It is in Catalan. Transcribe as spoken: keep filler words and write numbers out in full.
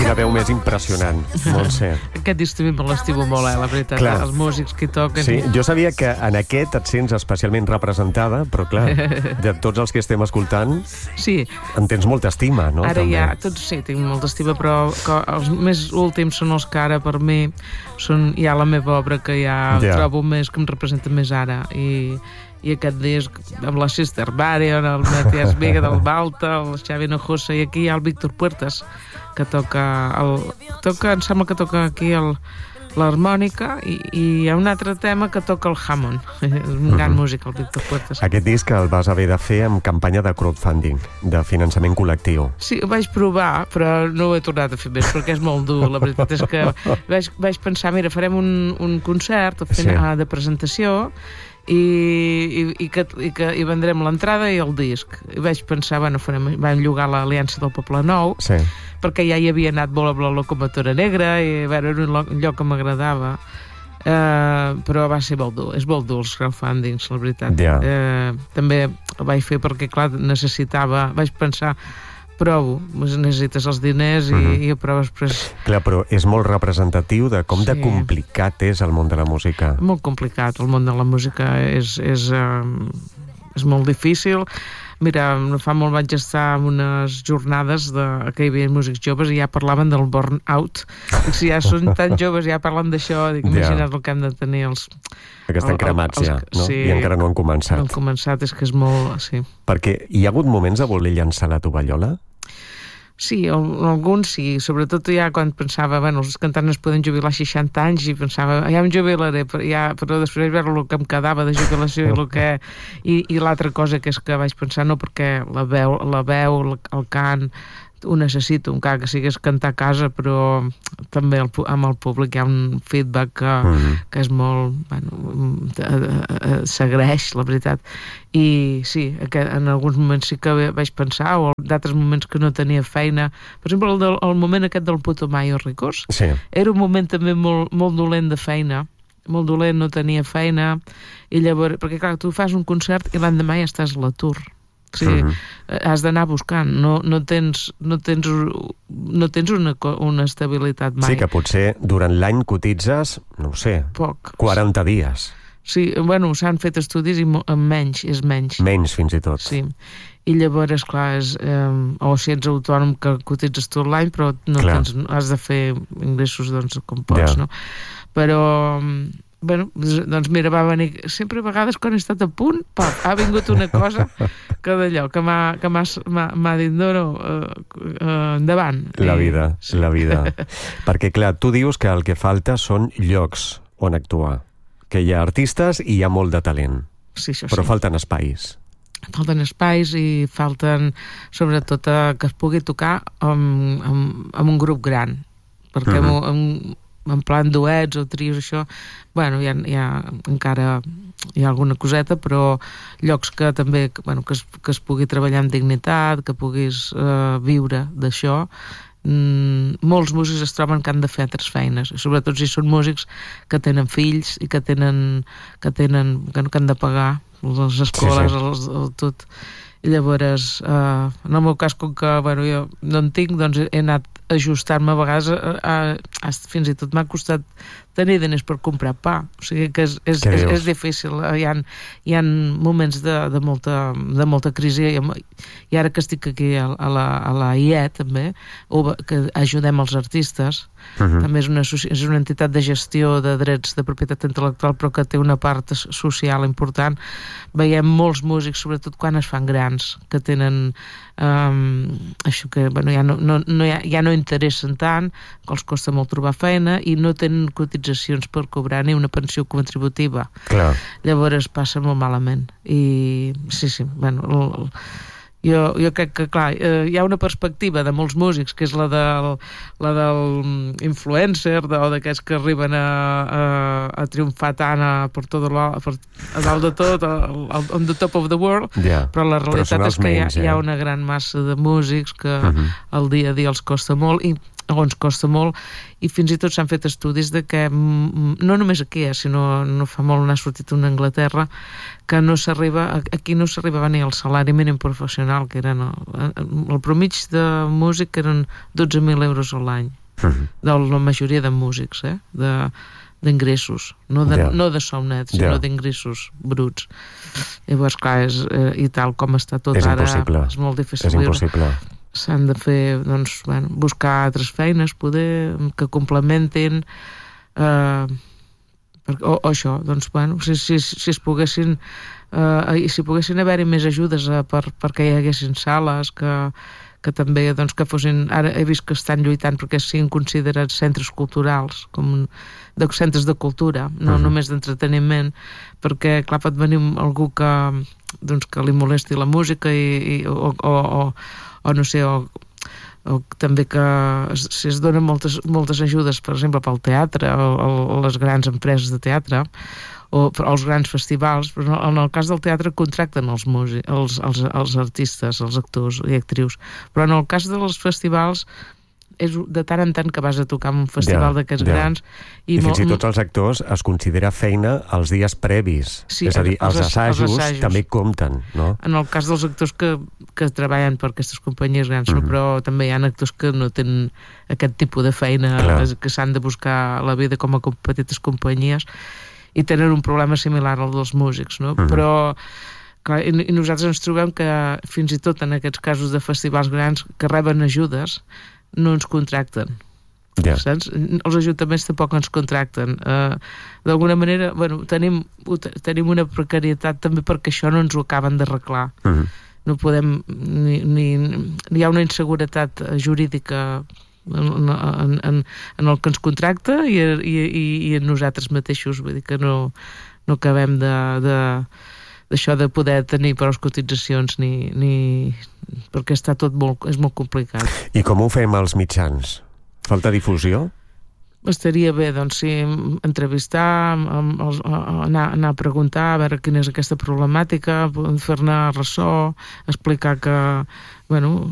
una veu més impressionant, Montse. Aquest disc també me l'estimo molt, eh, la veritat. Clar. Els músics que hi toquen... Sí, jo sabia que en aquest et sents especialment representada, però clar, de tots els que estem escoltant, sí. en tens molta estima, no? Ara també. ja, tots sí, tinc molta estima, però que els més últims són els que ara per mi són ja la meva obra, que ja Ja. trobo més, que em representa més ara. I, i aquest disc amb la Sister Marion, el Matías Vega del Balta, el Xavi Hinojosa, i aquí hi ha el Víctor Puertas, que toca, el, toca em sembla que toca aquí el, l'harmònica, i, i hi ha un altre tema que toca el Hammond. És un gran músic, el Víctor Puertas. Aquest disc el vas haver de fer amb campanya de crowdfunding, de finançament col·lectiu. Sí, ho vaig provar, però no ho he tornat a fer més, perquè és molt dur. La veritat és que vaig, vaig pensar, mira, farem un, un concert Sí. de presentació, i, i, i, que, i que i vendrem l'entrada i el disc. I vaig pensar, bueno, farem, vam llogar l'Aliança del Poble Nou, Sí. perquè ja hi havia anat molt amb la locomotora negra, i a veure, era un lloc, un lloc que m'agradava. Uh, però va ser molt dur, és molt dur els crowdfundings, la veritat. Ja. Uh, també ho vaig fer perquè, clar, necessitava, vaig pensar, provo, necessites els diners i, Mhm. i proves, però és Clar, però és molt representatiu de com de Sí. complicat és el món de la música. molt complicat. El món de la música és, és, uh, és molt difícil. Mira, no fa molt vaig estar en unes jornades de, que hi havia músics joves i ja parlaven del burn-out. Dic, si ja són tan joves, ja parlen d'això, dic, Ja. imagina't el que hem de tenir els... Que estan el- el- cremats els- ja, no? sí. I encara no han començat. No han començat, és que és molt... Sí, Perquè hi ha hagut moments de voler llançar la tovallola? sí al- alguns sí, sobretot ja quan pensava, bueno, els cantants es poden jubilar a seixanta anys, i pensava, ja em jubilaré, però, ja, però després vaig veure el que em quedava de jubilació i, el que, i, i l'altra cosa que és que vaig pensar, no, perquè la veu, la veu el, el cant, ho necessito, encara que sigués cantar a casa, però també el, pu- amb el públic hi ha un feedback que, Mhm. que és molt, bueno, eh, eh, s'agraeix, la veritat. I sí, aquest, en alguns moments sí que vaig pensar, o d'altres moments que no tenia feina. Per exemple, el, del, el moment aquest del Putumayo Records, Sí. era un moment també molt, molt dolent de feina, molt dolent, no tenia feina, i llavors, perquè clar, tu fas un concert i l'endemà ja estàs a l'atur. O sigui, Mhm. has d'anar buscant, no, no tens, no tens, no tens una, co- una estabilitat mai. Sí, que potser durant l'any cotitzes, no ho sé, Poc. quaranta dies. Sí, bueno, s'han fet estudis i mo- amb menys, és menys. Menys, fins i tot. Sí. I llavors, clar, és, eh, o si ets autònom que cotitzes tot l'any, però no Clar. tens, has de fer ingressos, doncs, com pots, Ja. no? Però, bueno, doncs mira, va venir... Sempre a vegades quan he estat a punt, pap, ha vingut una cosa que d'allò, que m'ha que m'ha m'ha- m'ha dit, no, no, uh, uh, endavant. La I- vida, sí. la vida. Perquè, clar, tu dius que el que falta són llocs on actuar. Que hi ha artistes i hi ha molt de talent. Sí, això Però sí. falten espais. Falten espais i falten, sobretot, eh, que es pugui tocar amb, amb, amb un grup gran. Perquè Mhm. en, en, en plan duets o trios, això, bueno, hi ha, hi ha encara hi ha alguna coseta, però llocs que també, que, bueno, que, es, que es pugui treballar amb dignitat, que puguis eh, viure d'això. Mm, molts músics es troben que han de fer altres feines, sobretot si són músics que tenen fills i que tenen que, tenen, que, que han de pagar les escoles, Sí, sí. els, el, tot. I llavors, eh, en el meu cas, com que bueno, jo no en tinc, doncs he anat ajustant-me a vegades, a, a, a, fins i tot m'ha costat tenir diners per comprar pa, o sigui que és, és, Què és, dius? és difícil, hi ha, hi ha moments de, de, molta, de molta crisi, i, i ara que estic aquí a, a la, a la I E també, o, que ajudem els artistes, Mhm. també és una, associ- és una entitat de gestió de drets de propietat intel·lectual, però que té una part s- social important. Veiem molts músics, sobretot quan es fan grans, que tenen um, això que bueno, ja, no, no, no, ja, ja no interessen tant, que els costa molt trobar feina i no tenen cotitzacions per cobrar ni una pensió contributiva. Clar. Llavors passa molt malament. I sí, sí, bueno, el, el, jo, jo crec que, clar, eh, hi ha una perspectiva de molts músics, que és la del, la del mm, influencer, de, o d'aquests que arriben a, a, a triomfar tant a, per tot la, per, a dalt de tot, a, a, on the top of the world, Ja. però la Però realitat són els és que hi ha, menys, eh? hi ha una gran massa de músics que Mhm. el dia a dia els costa molt, i o ens costa molt, i fins i tot s'han fet estudis de que, mm, no només aquí, eh, sinó no fa molt n'ha sortit una a Anglaterra, que no s'arriba, aquí no s'arribava ni al salari mínim professional, que eren el, el promig de músic eren dotze mil euros a l'any. uh-huh. de la majoria de músics, eh? de d'ingressos, no de, yeah. no de sou net, sinó yeah. d'ingressos bruts. Llavors, clar, és, eh, i tal com està tot és ara, impossible. és molt difícil. És impossible. S'han de fer, doncs, bueno, buscar altres feines, poder, que complementin, eh, per, o, o això, doncs, bueno, si, si, si es poguessin, eh, si poguessin haver-hi més ajudes eh, per, perquè hi haguessin sales, que que també, doncs, que fossin... Ara he vist que estan lluitant perquè siguin considerats centres culturals, com de centres de cultura, no uh-huh. només d'entreteniment, perquè, clar, pot venir algú que, doncs, que li molesti la música i, i, o, o, o, o no sé, o, o també que si es donen moltes, moltes ajudes, per exemple, pel teatre o, o les grans empreses de teatre, o els grans festivals, però en el cas del teatre contracten els, músics, els, els, els artistes, els actors i actrius, però en el cas dels festivals és de tant en tant que vas a tocar en un festival ja, d'aquests ja. grans i, I fins i tot els actors es considera feina els dies previs, sí, és a dir, els, els, assajos els assajos també compten, no? En el cas dels actors que, que treballen per aquestes companyies grans, mm-hmm. però també hi ha actors que no tenen aquest tipus de feina, Clar. que s'han de buscar la vida com a petites companyies i tenen un problema similar al dels músics, no? Uh-huh. Però clar, i, i nosaltres ens trobem que fins i tot en aquests casos de festivals grans que reben ajudes no ens contracten. Yeah. Saps? Els ajuntaments tampoc ens contracten. Uh, d'alguna manera, bueno, tenim, tenim una precarietat també perquè això no ens ho acaben d'arreglar. Uh-huh. No podem ni, ni, hi ha una inseguretat jurídica En, en, en, en el que ens contracta i, i, i, i en nosaltres mateixos, vull dir que no, no acabem de, de, d'això de poder tenir prou cotitzacions ni, ni... perquè està tot molt, és molt complicat. I com ho fem als mitjans? Falta difusió? Estaria bé, doncs, sí, entrevistar, anar, anar a preguntar, a veure quina és aquesta problemàtica, fer-ne ressò, explicar que, bueno,